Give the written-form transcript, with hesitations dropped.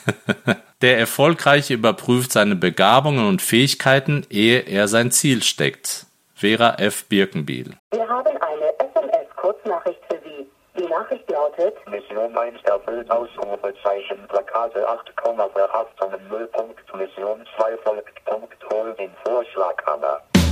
Der Erfolgreiche überprüft seine Begabungen und Fähigkeiten, ehe er sein Ziel steckt. Vera F. Birkenbiel. Wir haben eine SMS-Kurznachricht für Sie. Die Nachricht lautet: Mission 1 erfüllt, Ausrufezeichen, Plakate 8, Verhaftungen 0. Mission 2 folgt, hol den Vorschlaghammer.